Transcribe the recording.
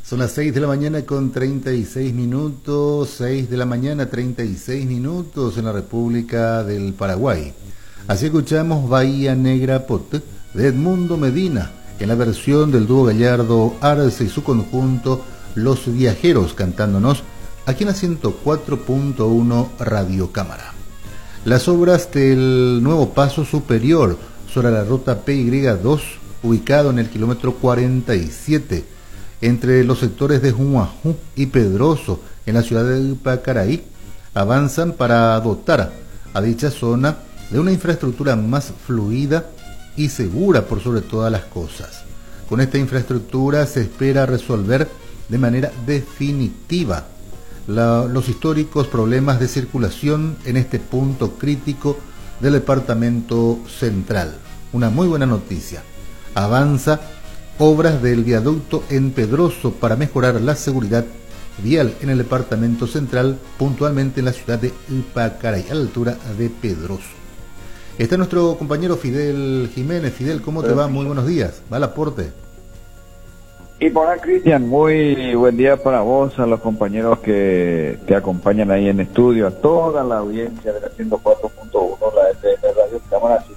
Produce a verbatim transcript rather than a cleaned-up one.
Son las seis de la mañana con treinta y seis minutos, seis de la mañana treinta y seis minutos en la República del Paraguay. Así escuchamos Bahía Negra Pot de Edmundo Medina, en la versión del dúo Gallardo Arce y su conjunto Los Viajeros, cantándonos aquí en la ciento cuatro punto uno Radio Cámara. Las obras del nuevo paso superior sobre la ruta P Y dos, ubicado en el kilómetro cuarenta y siete, entre los sectores de Humajú y Pedroso, en la ciudad de Ipacaraí, avanzan para dotar a dicha zona de una infraestructura más fluida y segura por sobre todas las cosas. Con esta infraestructura se espera resolver de manera definitiva la, los históricos problemas de circulación en este punto crítico del departamento central. Una muy buena noticia. Avanza obras del viaducto en Pedroso para mejorar la seguridad vial en el departamento central, puntualmente en la ciudad de Ipacaraí, a la altura de Pedroso. Está nuestro compañero Fidel Jiménez. Fidel, ¿cómo te va? Muy buenos días. ¿Va al aporte? Y para Cristian, muy buen día para vos, a los compañeros que te acompañan ahí en estudio, a toda la audiencia de la ciento cuatro punto uno, la F M Radio Cámara, así